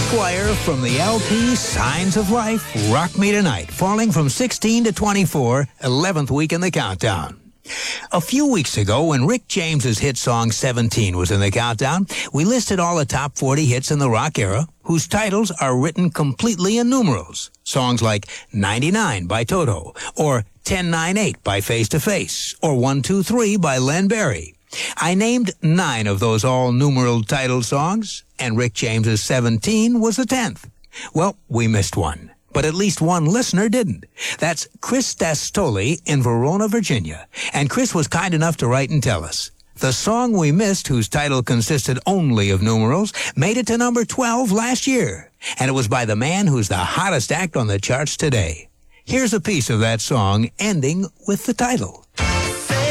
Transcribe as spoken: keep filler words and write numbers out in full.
Squire from the L P Signs of Life, Rock Me Tonight, falling from sixteen to twenty-four, eleventh week in the countdown. A few weeks ago, when Rick James's hit song seventeen was in the countdown, we listed all the top forty hits in the rock era, whose titles are written completely in numerals. Songs like ninety-nine by Toto, or ten nine eight by Face to Face, or one two three by Len Berry. I named nine of those all-numeral title songs, and Rick James's seventeen was the tenth. Well, we missed one. But at least one listener didn't. That's Chris Dastoli in Verona, Virginia. And Chris was kind enough to write and tell us. The song we missed, whose title consisted only of numerals, made it to number twelve last year. And it was by the man who's the hottest act on the charts today. Here's a piece of that song ending with the title.